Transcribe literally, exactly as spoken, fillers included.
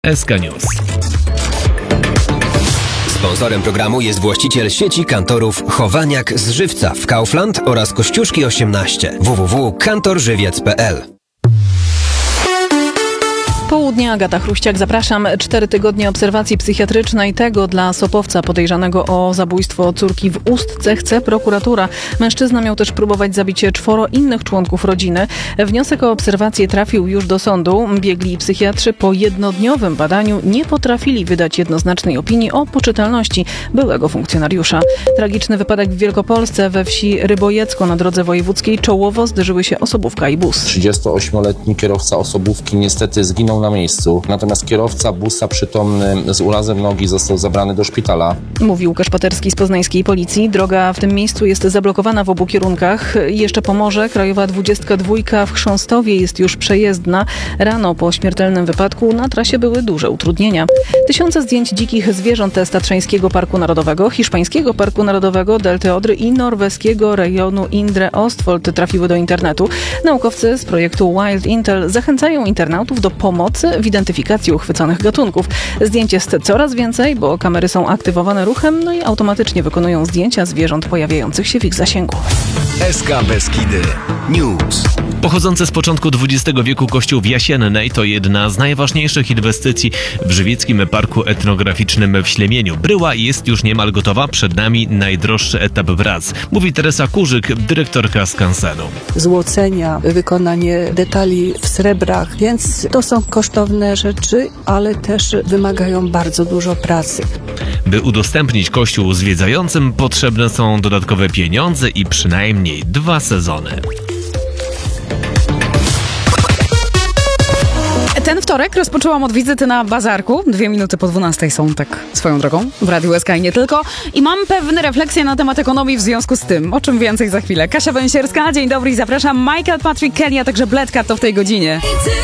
S K News. Sponsorem programu jest właściciel sieci kantorów Chowaniak z Żywca w Kaufland oraz Kościuszki osiemnaście. w w w kropka kantor żywiec kropka p l. Południe, Agata Chruściak, zapraszam. Cztery tygodnie obserwacji psychiatrycznej, tego dla Sopowca podejrzanego o zabójstwo córki w Ustce chce prokuratura. Mężczyzna miał też próbować zabić czworo innych członków rodziny. Wniosek o obserwację trafił już do sądu. Biegli psychiatrzy po jednodniowym badaniu nie potrafili wydać jednoznacznej opinii o poczytalności byłego funkcjonariusza. Tragiczny wypadek w Wielkopolsce. We wsi Rybojecko na drodze wojewódzkiej czołowo zderzyły się osobówka i bus. trzydziestoośmioletni kierowca osobówki niestety zginął na miejscu, natomiast kierowca busa przytomny z urazem nogi został zabrany do szpitala. Mówi Łukasz Paterski z poznańskiej policji. Droga w tym miejscu jest zablokowana w obu kierunkach. Jeszcze Pomorze, krajowa dwudziestka dwa w Chrząstowie jest już przejezdna. Rano po śmiertelnym wypadku na trasie były duże utrudnienia. Tysiące zdjęć dzikich zwierząt z Tatrzańskiego Parku Narodowego, Hiszpańskiego Parku Narodowego, Delty Odry i norweskiego rejonu Indre Ostfold trafiły do internetu. Naukowcy z projektu Wild Intel zachęcają internautów do pomocy w identyfikacji uchwyconych gatunków. Zdjęć jest coraz więcej, bo kamery są aktywowane ruchem, no i automatycznie wykonują zdjęcia zwierząt pojawiających się w ich zasięgu. S K Beskidy News. Pochodzący z początku dwudziestego wieku kościół w Jasiennej to jedna z najważniejszych inwestycji w Żywieckim Parku Etnograficznym w Ślemieniu. Bryła jest już niemal gotowa, przed nami najdroższy etap prac, mówi Teresa Kurzyk, dyrektorka skansenu. Złocenia, wykonanie detali w srebrach, więc to są kosztowne rzeczy, ale też wymagają bardzo dużo pracy. By udostępnić kościół zwiedzającym, potrzebne są dodatkowe pieniądze i przynajmniej dwa sezony. Ten wtorek rozpoczęłam od wizyty na bazarku. Dwie minuty po dwunastej są, tak swoją drogą, w Radiu S K i nie tylko. I mam pewne refleksje na temat ekonomii w związku z tym. O czym więcej za chwilę. Kasia Węsierska, dzień dobry i zapraszam. Michael Patrick Kelly, a także Bledka to w tej godzinie.